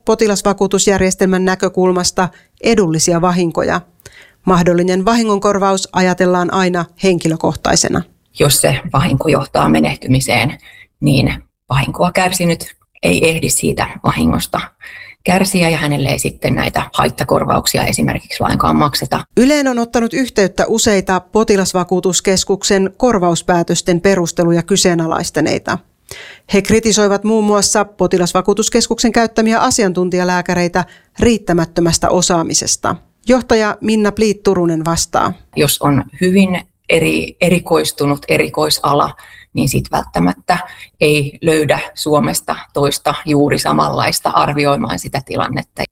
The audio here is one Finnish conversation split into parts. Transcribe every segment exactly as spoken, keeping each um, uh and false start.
potilasvakuutusjärjestelmän näkökulmasta edullisia vahinkoja. Mahdollinen vahingonkorvaus ajatellaan aina henkilökohtaisena. Jos se vahinko johtaa menehtymiseen, niin vahinkoa kärsinyt ei ehdi siitä vahingosta kärsiä ja hänelle ei sitten näitä haittakorvauksia esimerkiksi lainkaan makseta. Yleen on ottanut yhteyttä useita potilasvakuutuskeskuksen korvauspäätösten perusteluja kyseenalaistaneita. He kritisoivat muun muassa potilasvakuutuskeskuksen käyttämiä asiantuntijalääkäreitä riittämättömästä osaamisesta. Johtaja Minna Pliit-Turunen vastaa. Jos on hyvin eri, erikoistunut erikoisala, niin sitten välttämättä ei löydä Suomesta toista juuri samanlaista arvioimaan sitä tilannetta.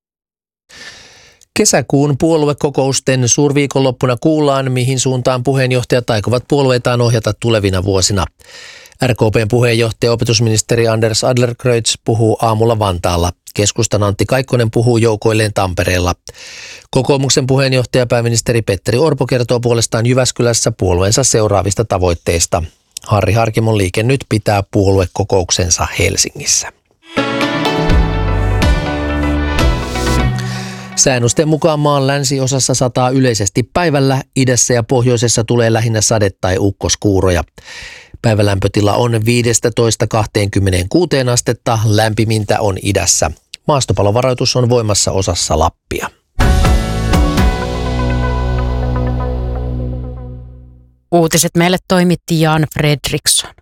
Kesäkuun puoluekokousten suurviikonloppuna kuullaan, mihin suuntaan puheenjohtajat aikovat puolueitaan ohjata tulevina vuosina. R K P:n puheenjohtaja opetusministeri Anders Adlercreutz puhuu aamulla Vantaalla. Keskustan Antti Kaikkonen puhuu joukoilleen Tampereella. Kokoomuksen puheenjohtaja pääministeri Petteri Orpo kertoo puolestaan Jyväskylässä puolueensa seuraavista tavoitteista. Harri Harkimon Liike Nyt pitää puoluekokouksensa Helsingissä. Säännösten mukaan maan länsiosassa sataa yleisesti päivällä, idässä ja pohjoisessa tulee lähinnä sade- tai ukkoskuuroja. Päivälämpötila on viisitoista kaksikymmentäkuusi astetta, lämpimintä on idässä. Maastopalovaroitus on voimassa osassa Lappia. Uutiset meille toimitti Jan Fredriksson.